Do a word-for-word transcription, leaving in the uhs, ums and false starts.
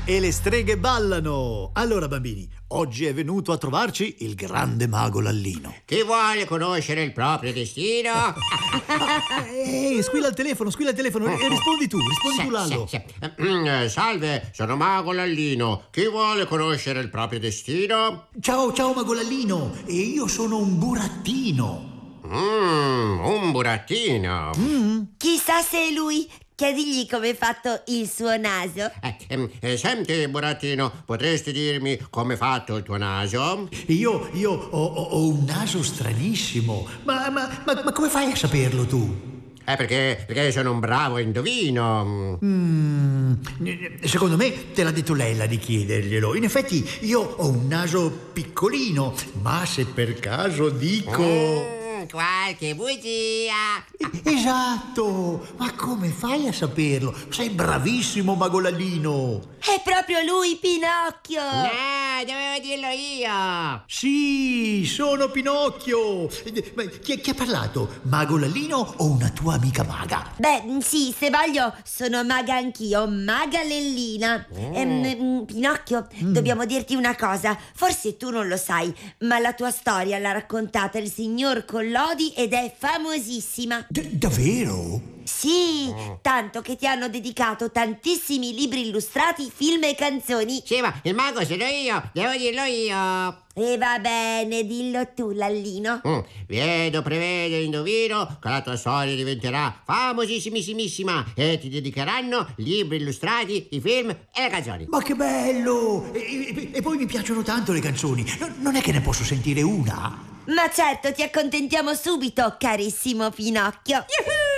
E le streghe ballano! Allora, bambini, oggi è venuto a trovarci il grande mago Lallino. Chi vuole conoscere il proprio destino? Ehi, squilla il telefono, squilla il telefono. E rispondi tu, rispondi Sì, tu, Lallo. sì, sì. Mm, Salve, sono mago Lallino. Chi vuole conoscere il proprio destino? Ciao, ciao, mago Lallino. E io sono un burattino. Mmm, un burattino. Mm. Chissà se è lui. Chiedigli come è fatto il suo naso. Eh, ehm, eh, senti, burattino, potresti dirmi come è fatto il tuo naso? Io, io ho, ho- ho un naso stranissimo. Ma, ma, ma, ma come fai a saperlo tu? Eh, perché, perché sono un bravo indovino. Mm, secondo me te l'ha detto Lella di chiederglielo. In effetti io ho un naso piccolino, ma se per caso dico... Mm, qualche bugia. Esatto! Ma come fai a saperlo? Sei bravissimo, mago Lallino! È proprio lui, Pinocchio. No, dovevo dirlo io. Sì, sono Pinocchio! Ma chi, chi ha parlato? Mago Lallino o una tua amica maga? Beh, sì, se voglio sono maga anch'io, maga Lellina. Oh. Ehm, mm, Pinocchio, dobbiamo dirti una cosa. Forse tu non lo sai, ma la tua storia l'ha raccontata il signor Collodi ed è famosissima. D- davvero? Sì, tanto che ti hanno dedicato tantissimi libri illustrati, film e canzoni. Sì, ma il mago sono io, devo dirlo io. E va bene, dillo tu, Lallino. Mm, vedo, prevedo, indovino che la tua storia diventerà famosissimissima e ti dedicheranno libri illustrati, i film e le canzoni. Ma che bello! E, e- e poi mi piacciono tanto le canzoni. No- non è che ne posso sentire una? Ma certo, ti accontentiamo subito, carissimo Pinocchio. Yuhu!